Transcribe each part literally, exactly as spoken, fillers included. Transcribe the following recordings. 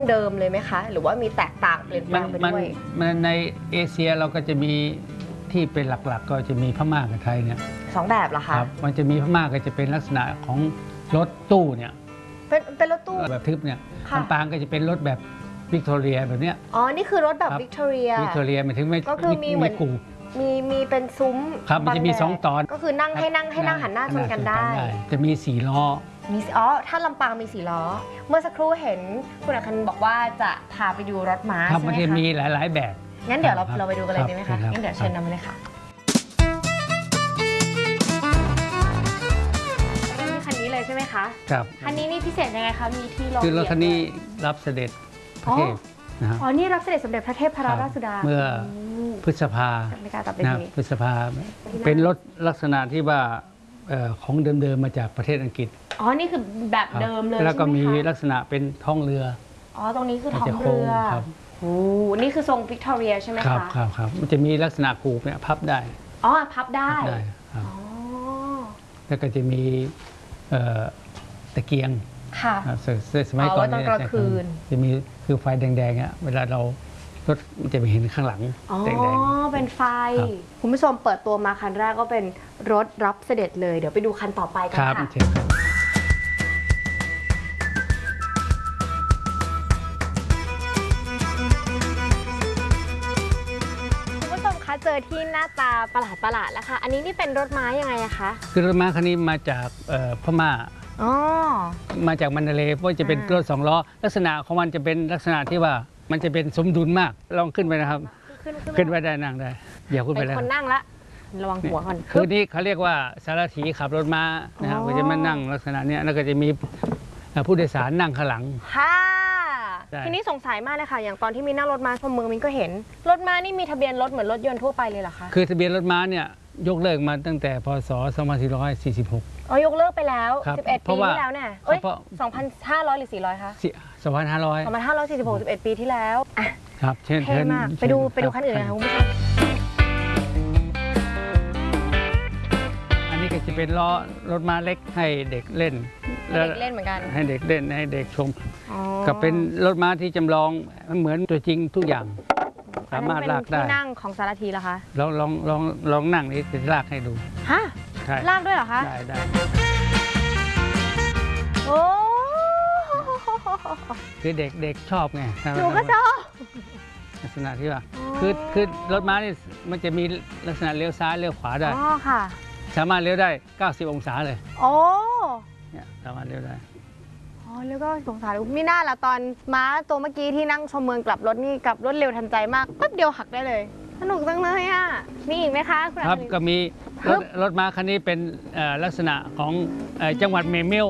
เดิมเลยไหมคะหรือว่ามีแตกต่างเปลี่ยนแปลงไปด้วยมันในเอเชียเราก็จะมีที่เป็นหลักๆก็จะมีพม่ากับไทยเนี่ยสองแบบเหรอคะครับมันจะมีพม่าก็จะเป็นลักษณะของรถตู้เนี่ยเป็นเป็นรถตู้แบบทึบเนี่ยลำปางก็จะเป็นรถแบบวิกตอเรียแบบเนี้ยอ๋อนี่คือรถแบบวิกตอเรียวิกตอเรียมันถึงไม่ก็คือมีเหมือนมีมีเป็นซุ้มครับมันจะมีสองตอนก็คือนั่งให้นั่งให้นั่งหันหน้าชนกันได้จะมีสี่ล้อมีอ๋อถ้าลำปางมีสี่ล้อเมื่อสักครู่เห็นคุณอัครบอกว่าจะพาไปดูรถม้าใช่ไหมคะมันจะมีหลายๆแบบงั้นเดี๋ยวเราเราไปดูกันเลยดีไหมคะงั้นเดี๋ยวเชิญนำมาเลยค่ะคันนี้เลยใช่ไหมคะครับคันนี้นี่พิเศษยังไงคะมีที่รองคือรถคันนี้รับเสด็จพระเทพนะครับอ๋อนี่รับเสด็จสมเด็จพระเทพรัตนราชสุดาเมื่อพฤษภานะพฤษภาเป็นรถลักษณะที่ว่าของเดิมๆมาจากประเทศอังกฤษอ๋อนี่คือแบบเดิมเลยแล้วก็มีลักษณะเป็นท้องเรืออ๋อตรงนี้คือท้องเรือโอ้นี่คือทรงวิกตอเรียใช่ไหมคะครับครับครับมันจะมีลักษณะกูเนี่ยพับได้อ๋อพับได้ครับแล้วก็จะมีตะเกียงค่ะสมัยก่อนเนี่ยจะมีคือไฟแดงๆอ่ะเวลาเรารถจะไปเห็นข้างหลังแดงๆอ๋อเป็นไฟคุณผู้ชมเปิดตัวมาคันแรกก็เป็นรถรับเสด็จเลยเดี๋ยวไปดูคันต่อไปกันค่ะคุณผู้ชมคะเจอที่หน้าตาประหลาดประหลาดแล้วค่ะอันนี้นี่เป็นรถม้ายังไงอะคะคือรถม้าคันนี้มาจากพม่ามาจากมันเดเลย์เพราะจะเป็นรถสองล้อลักษณะของมันจะเป็นลักษณะที่ว่ามันจะเป็นสมดุลมากลองขึ้นไปนะครับขึ้นไปได้นั่งได้อย่าขึ้นไปแล้วคนนั่งละระวังหัวก่อนคือนี่เขาเรียกว่าสารถีขับรถม้านะครับก็จะมานั่งลักษณะนี้แล้วก็จะมีผู้โดยสารนั่งข้างหลังค่ะทีนี้สงสัยมากเลยค่ะอย่างตอนที่มีนั่งรถม้าชมเมืองมินก็เห็นรถม้านี่มีทะเบียนรถเหมือนรถยนต์ทั่วไปเลยเหรอคะคือทะเบียนรถม้าเนี่ยยกเลิกมาตั้งแต่พศสองพันสี่ร้อยสี่สิบหกอ๋อยกเลิกไปแล้วสิบเอ็ดปีที่แล้วเนี่ยเอ้ยสองพันห้าร้อยหรือสี่ร้อยคะสองพันห้าร้อยสองพันห้าร้อยสี่สิบหก สิบเอ็ดปีที่แล้วอ่ะครับเช่นเท่มากไปดูไปดูคันอื่นนะคะคุณผู้ชมอันนี้ก็จะเป็นล้อรถม้าเล็กให้เด็กเล่นเด็กเล่นเหมือนกันให้เด็กเล่นให้เด็กชมกับเป็นรถม้าที่จำลองเหมือนตัวจริงทุกอย่างสามารถลากได้ที่นั่งของสารทีเหรอคะลองลองลองลองนั่งนี่จะลากให้ดูฮะลากด้วยเหรอคะได้ได้โอ้คือเด็กเด็กชอบไงหนูก็ชอบลักษณะที่ว่าคือคือรถม้านี่มันจะมีลักษณะเลี้ยวซ้ายเลี้ยวขวาได้อ๋อค่ะสามารถเลี้ยวได้เก้าสิบองศาเลยโอ้เนี่ยสามารถเลี้ยวได้อ๋อแล้วก็สงสารมิน่าละตอนม้าตัวเมื่อกี้ที่นั่งชมเมืองกลับรถนี่กลับรถเร็วทันใจมากแป๊บเดียวหักได้เลยสนุกจังเลยอ่ะมีอีกไหมคะครับก็มีรถรถม้าคันนี้เป็นลักษณะของจังหวัดเมเมล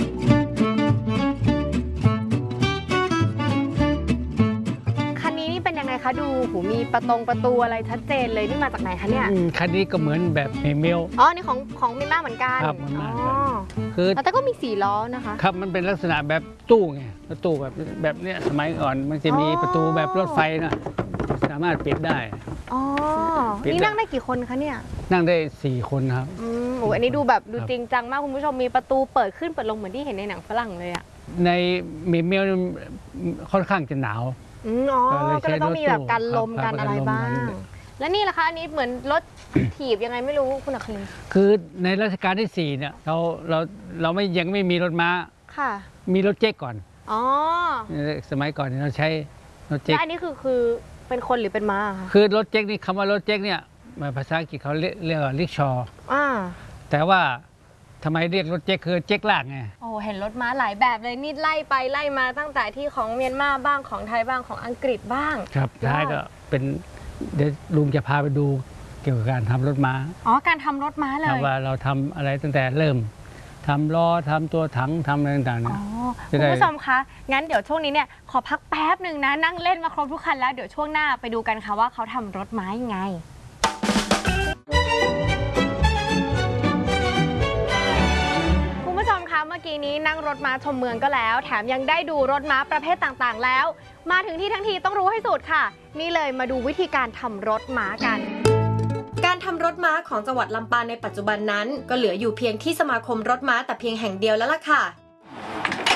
คันนี้นี่เป็นยังไงคะดูหูมีประตงประตูอะไรชัดเจนเลยนี่มาจากไหนคะเนี่ยคันนี้ก็เหมือนแบบเมเมลอ๋อนี่ของของมิม่าเหมือนกันครับอ๋อคือแต่ก็มีสี่ล้อนะคะครับมันเป็นลักษณะแบบตู้ไงตู้แบบแบบเนี้ยสมัยก่อนมันจะมีประตูแบบรถไฟนะสามารถปิดได้อ๋อนี่นั่งได้กี่คนคะเนี่ยนั่งได้สี่คนครับอืมโอ้อันนี้ดูแบบดูจริงจังมากคุณผู้ชมมีประตูเปิดขึ้นเปิดลงเหมือนที่เห็นในหนังฝรั่งเลยอะในเมเมลค่อนข้างจะหนาวอ๋อก็เลยต้องมีแบบกันลมกันอะไรบ้างแล้วนี่ล่ะคะอันนี้เหมือนรถถีบยังไงไม่รู้คุณอัครินคือในรัชกาลที่สี่เนี่ยเราเราเราไม่ยังไม่มีรถม้าค่ะมีรถเจ๊กก่อนอ๋อสมัยก่อนเราใช้รถเจ๊กแล้วอันนี้คือคือเป็นคนหรือเป็นม้าคะคือรถเจ๊กนี่คำว่ารถเจ๊กเนี่ยภาษาอังกฤษเขาเรียกว่าริกชอว์แต่ว่าทำไมเรียกรถเจ๊กคือเจ๊กลากไงโอ้เห็นรถม้าหลายแบบเลยนี่ไล่ไปไล่มาตั้งแต่ที่ของเมียนมาบ้างของไทยบ้างของอังกฤษบ้างครับท้ายก็เป็นเดี๋ยวลุงจะพาไปดูเกี่ยวกับการทำรถม้าอ๋อการทำรถม้าเลยว่าเราทำอะไรตั้งแต่เริ่มทำล้อทำตัวถังทำอะไรต่างๆเนี่ยคุณผู้ชมคะงั้นเดี๋ยวช่วงนี้เนี่ยขอพักแป๊บหนึ่งนะนั่งเล่นมาครบทุกคันแล้วเดี๋ยวช่วงหน้าไปดูกันค่ะว่าเขาทำรถม้ายังไงคุณผู้ชมคะเมื่อกี้นี้นั่งรถม้าชมเมืองก็แล้วแถมยังได้ดูรถม้าประเภทต่างๆแล้วมาถึงที่ทั้งทีต้องรู้ให้สุดค่ะนี่เลยมาดูวิธีการทำรถม้ากันการทำรถม้าของจังหวัดลำปางในปัจจุบันนั้นก็เหลืออยู่เพียงที่สมาคมรถม้าแต่เพียงแห่งเดียวแล้วล่ะค่ะ